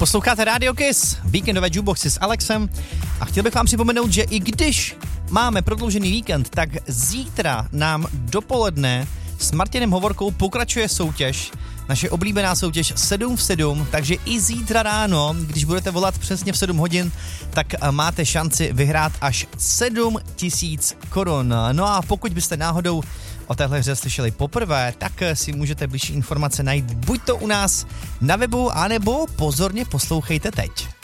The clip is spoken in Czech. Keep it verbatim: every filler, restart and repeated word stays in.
Posloucháte Radio Kiss, víkendové jukeboxy s Alexem a chtěl bych vám připomenout, že i když máme prodloužený víkend, tak zítra nám dopoledne s Martinem Hovorkou pokračuje soutěž, naše oblíbená soutěž sedm v sedm, takže i zítra ráno, když budete volat přesně v sedm hodin, tak máte šanci vyhrát až sedm tisíc korun. No a pokud byste náhodou o téhle hře slyšeli poprvé, tak si můžete blížší informace najít buď to u nás na webu, anebo pozorně poslouchejte teď.